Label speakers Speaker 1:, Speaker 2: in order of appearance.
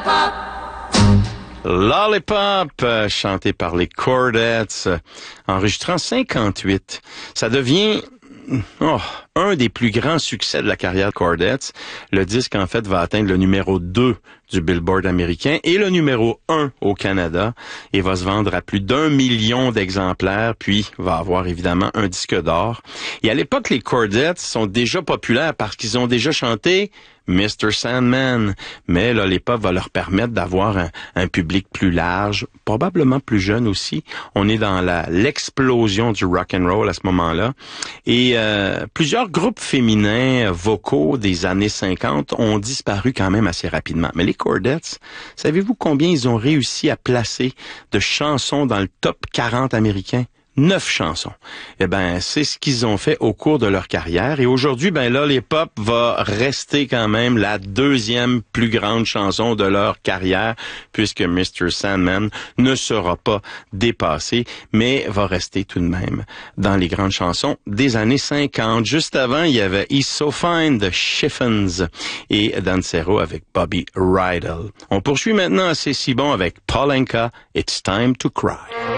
Speaker 1: Lollipop, chanté par les Chordettes, enregistré en 58. Ça devient un des plus grands succès de la carrière de Chordettes. Le disque, en fait, va atteindre le numéro 2 du Billboard américain et le numéro 1 au Canada et va se vendre à plus d'1 million d'exemplaires, puis va avoir évidemment un disque d'or. Et à l'époque, les Chordettes sont déjà populaires parce qu'ils ont déjà chanté Mr. Sandman. Mais Lollipop va leur permettre d'avoir un public plus large, probablement plus jeune aussi. On est dans l'explosion du rock and roll à ce moment-là. Et plusieurs groupes féminins vocaux des années 50 ont disparu quand même assez rapidement. Mais les Chordettes, savez-vous combien ils ont réussi à placer de chansons dans le top 40 américain? 9 chansons. Eh ben, c'est ce qu'ils ont fait au cours de leur carrière. Et aujourd'hui, Lollipop va rester quand même la deuxième plus grande chanson de leur carrière, puisque Mr. Sandman ne sera pas dépassé, mais va rester tout de même dans les grandes chansons des années 50. Juste avant, il y avait He's So Fine de Chiffons et Dancero avec Bobby Rydell. On poursuit maintenant à C'est si bon avec Paul Anka, It's Time to Cry.